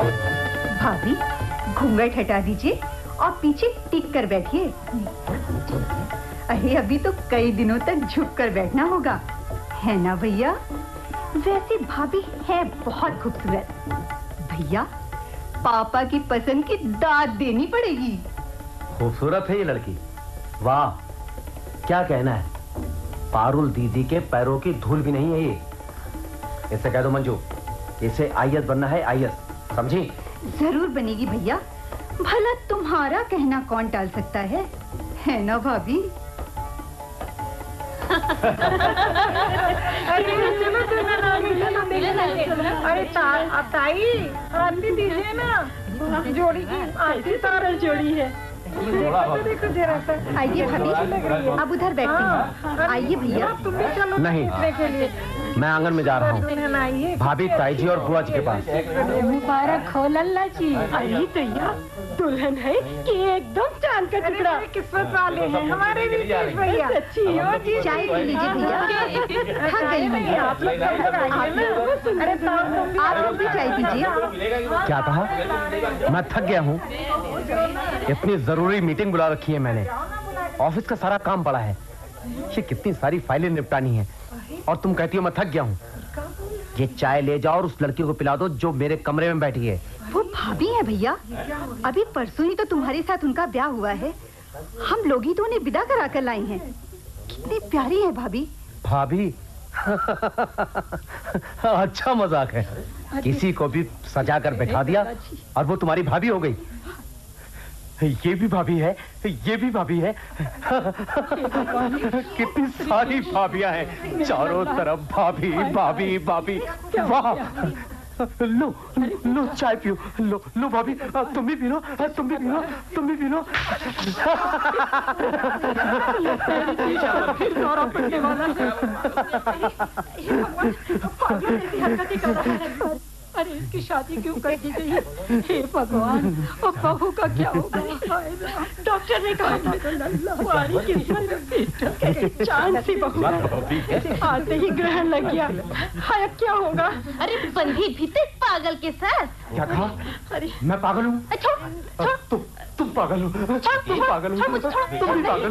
भाभी, घूंघट हटा दीजिए और पीछे टिक कर बैठिए। अरे अभी तो कई दिनों तक झुक कर बैठना होगा, है ना भैया? वैसे भाभी है बहुत खूबसूरत। भैया, पापा की पसंद की दाद देनी पड़ेगी। खूबसूरत है ये लड़की, वाह, क्या कहना है। पारुल दीदी के पैरों की धूल भी नहीं है ये। इससे कह दो मंजू, इसे आईएएस बनना है, आईएएस, समझी? जरूर बनेगी भैया, भला तुम्हारा कहना कौन टाल सकता है ना भाभी? अरे ताई, आरती दीजिए ना। जोड़ी की आरती सारा जोड़ी है। देखो जरा सा। आइए भाभी, अब उधर बैठते हैं। आइए भैया। तुम भी चलो नहीं, के लिए। मैं आंगन में जा रहा हूँ भाभी, ताई जी और बुआ जी के पास। मुबारक हो लल्ला जी। अरे भैया, दुल्हन है कि एकदम चांद का टुकड़ा। किस्मत वाले हैं हमारे भैया। सच्ची हो जी। चाय पी लीजिए भैया, थक गई मैं। आप लोग अरे आप भी चाय पीजिए। क्या कहा? मैं थक गया हूँ। इतनी जरूरी मीटिंग बुला रखी है मैंने, ऑफिस का सारा काम पड़ा है, ये कितनी सारी फाइलें निपटानी है, और तुम कहती हो मैं थक गया हूँ। ये चाय ले जाओ और उस लड़की को पिला दो जो मेरे कमरे में बैठी है। वो भाभी है भैया, अभी परसों ही तो तुम्हारे साथ उनका ब्याह हुआ है। हम लोग ही तो उन्हें विदा करा कर लाई हैं। कितनी प्यारी है भाभी। भाभी? अच्छा मजाक है, किसी को भी सजा कर बैठा दिया और वो तुम्हारी भाभी हो गई। ये भी भाभी है, ये भी भाभी है। कितनी सारी भाभियां हैं, चारों तरफ भाभी भाभी भाभी। वाह, लो लो चाय पियो, लो लो भाभी, तुम भी पी लो, तुम भी पी लो, तुम भी पी लो। अरे इसकी शादी क्यों कर दी गई? हे भगवान, और बहू का क्या होगा? डॉक्टर ने कहा था तुम्हारी किस्मत चांद सी बहू, आते ही ग्रहण लग गया। हाय क्या होगा? अरे बंधी भी तो पागल के साथ। क्या कहा? अरे मैं पागल हूँ? तुम पागल हो? पागल हो? तुम भी पागल हो?